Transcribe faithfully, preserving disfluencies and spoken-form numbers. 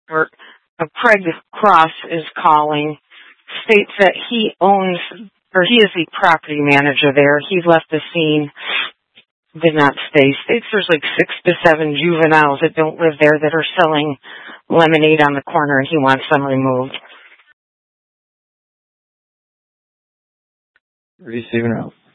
or uh, Craig Cross is calling, states that he owns, or he is the property manager there. He left the scene, did not stay. States there's like six to seven juveniles that don't live there that are selling lemonade on the corner, and he wants them removed. Receiving out.